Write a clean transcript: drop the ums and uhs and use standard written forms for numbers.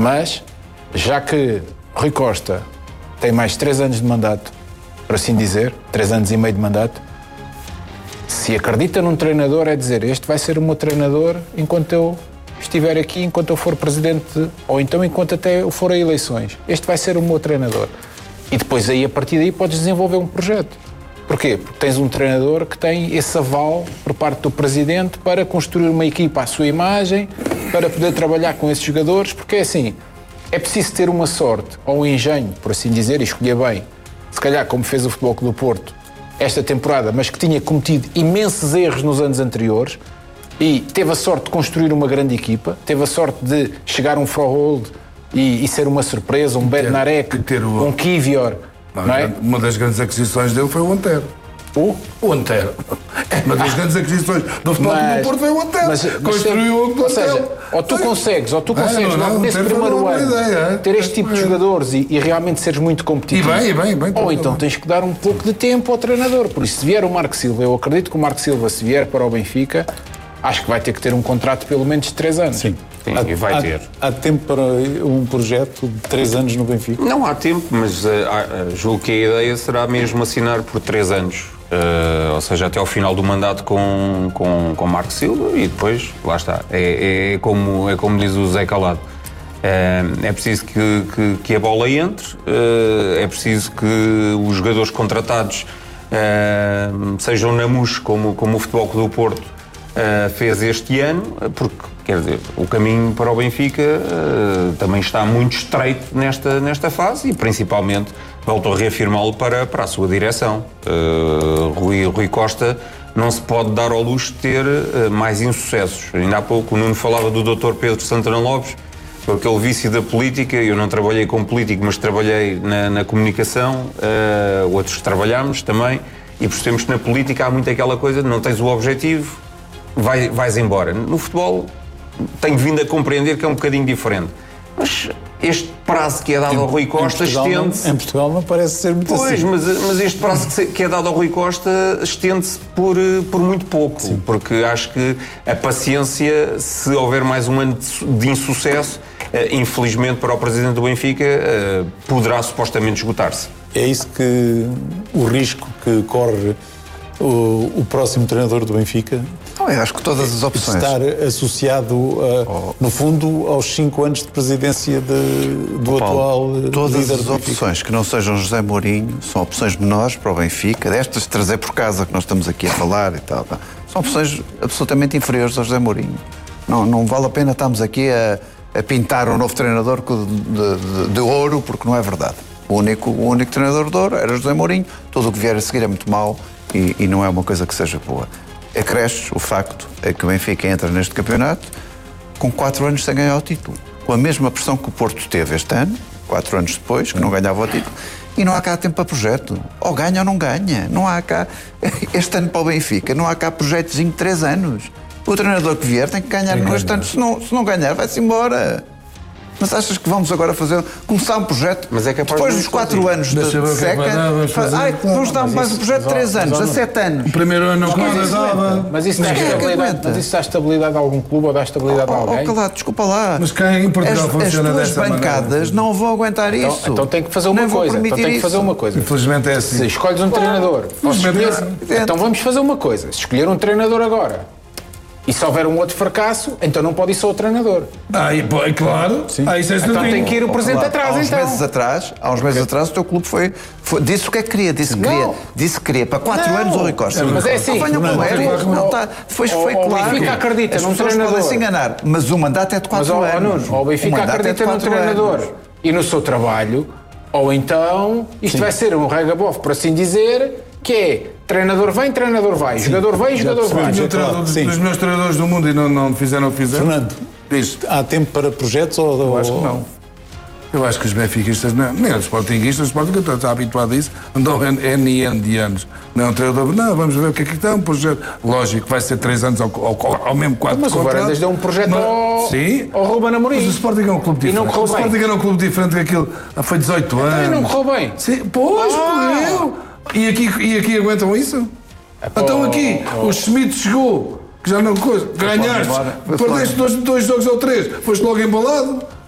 Mas, já que Rui Costa tem mais 3 anos de mandato, por assim dizer, 3 anos e meio de mandato, se acredita num treinador, é dizer, este vai ser o meu treinador enquanto eu estiver aqui, enquanto eu for presidente, ou então enquanto até eu for a eleições. Este vai ser o meu treinador. E depois aí, a partir daí, podes desenvolver um projeto. Porquê? Porque tens um treinador que tem esse aval por parte do presidente para construir uma equipa à sua imagem, para poder trabalhar com esses jogadores, porque é assim, é preciso ter uma sorte, ou um engenho, por assim dizer, e escolher bem, se calhar como fez o Futebol Clube do Porto esta temporada, mas que tinha cometido imensos erros nos anos anteriores e teve a sorte de construir uma grande equipa, teve a sorte de chegar um Froholt e ser uma surpresa, um Bednarek, um Kivior. Não é? Uma das grandes aquisições dele foi o Antero. O Antero. Uma das grandes aquisições do Futebol Clube do Porto foi o Antero. Construiu o Antero. Ou tu consegues logo nesse primeiro ano ter este tipo de jogadores e realmente seres muito competitivo. E bem. Ou então tens que dar um pouco de tempo ao treinador. Por isso, se vier o Marco Silva, eu acredito que o Marco Silva, se vier para o Benfica, acho que vai ter que ter um contrato pelo menos de 3 anos. Sim, e vai ter. Há tempo para um projeto de 3 anos no Benfica? Não há tempo, mas julgo que a ideia será mesmo assinar por 3 anos. Ou seja, até ao final do mandato com Marco Silva e depois, lá está. É como diz o Zé Calado. É preciso que a bola entre, é preciso que os jogadores contratados sejam na mousse como o Futebol Clube do Porto fez este ano, porque, quer dizer, o caminho para o Benfica também está muito estreito nesta fase e, principalmente, volto a reafirmá-lo para a sua direção. Rui Costa não se pode dar ao luxo de ter mais insucessos. Ainda há pouco o Nuno falava do Dr. Pedro Santana Lopes, aquele vício da política. Eu não trabalhei como político, mas trabalhei na comunicação, outros trabalhámos também, e percebemos que na política há muito aquela coisa de não tens o objetivo, vais embora. No futebol tenho vindo a compreender que é um bocadinho diferente. Mas este prazo que é dado ao Rui Costa estende-se... Em Portugal não parece ser muito assim. Pois, mas este prazo que é dado ao Rui Costa estende-se por muito pouco. Sim. Porque acho que a paciência, se houver mais um ano de insucesso, infelizmente para o presidente do Benfica, poderá supostamente esgotar-se. É isso que o risco que corre o próximo treinador do Benfica? Não, eu acho que todas as opções. Estar associado, no fundo, aos 5 anos de presidência do atual líder do Benfica. Todas as opções que não sejam José Mourinho são opções menores para o Benfica, destas de trazer por casa que nós estamos aqui a falar e tal. São opções absolutamente inferiores ao José Mourinho. Não vale a pena estarmos aqui a pintar um novo treinador de ouro, porque não é verdade. O único treinador de ouro era José Mourinho. Tudo o que vier a seguir é muito mau e não é uma coisa que seja boa. Acresce o facto é que o Benfica entra neste campeonato com 4 anos sem ganhar o título. Com a mesma pressão que o Porto teve este ano, 4 anos depois, que não ganhava o título. E não há cá tempo para projeto. Ou ganha ou não ganha. Não há cá, este ano para o Benfica, não há cá projetozinho de 3 anos. O treinador que vier tem que ganhar este ano. Se não ganhar, vai-se embora. Mas achas que vamos agora começar um projeto? Mas é capaz depois dos 4 anos de seca, vamos dar mais um projeto de 3 anos, a 7 anos. O primeiro ano não dava. Mas isso dá estabilidade a algum clube ou dá estabilidade a alguém? Calado, desculpa lá. Mas quem em Portugal funciona dessa maneira? As bancadas não vão aguentar isso. Então tem que fazer uma coisa. Infelizmente é assim. Se escolhes um treinador, então vamos fazer uma coisa. Se escolher um treinador agora, e se houver um outro fracasso, então não pode ir só o treinador. Claro. Isso é então tem que ir o presidente atrás, Há uns meses atrás, o teu clube disse o que é que queria. Disse que queria para 4 anos o Rui Costa. Mas é assim. Depois foi claro. O Benfica acredita num treinador. Podem se enganar, mas o mandato é de 4 anos. O Benfica acredita num treinador e no seu trabalho, ou então isto vai ser um regabof, por assim dizer, que é treinador vem, treinador vai, jogador vem, jogador vai. Dos meus treinadores do mundo e não fizeram o que fizeram. Fernando, há tempo para projetos ou... Eu acho que não. Eu acho que os benfiquistas, nem os sportinguistas, eu estou habituado a isso, andam N de anos. Não é um treinador, vamos ver o que é que está, um projeto. Lógico, vai ser 3 anos ao mesmo 4 mas o Varandas deu um projeto ao Ruben Amorim. Mas o Sporting é um clube diferente. O Sporting era um clube diferente daquilo, foi 18 anos. E não correu bem. Sim, correu. E aqui aguentam isso? Então aqui, o Schmidt chegou, que já não coisa, ganhaste, perdeste 2 jogos ou 3, foste logo embalado.